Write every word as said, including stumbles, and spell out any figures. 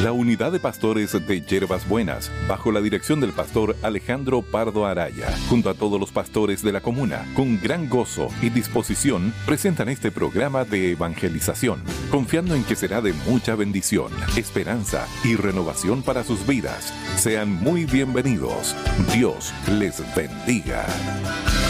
La unidad de pastores de Yerbas Buenas, bajo la dirección del pastor Alejandro Pardo Araya, junto a todos los pastores de la comuna, con gran gozo y disposición, presentan este programa de evangelización, confiando en que será de mucha bendición, esperanza y renovación para sus vidas. Sean muy bienvenidos. Dios les bendiga.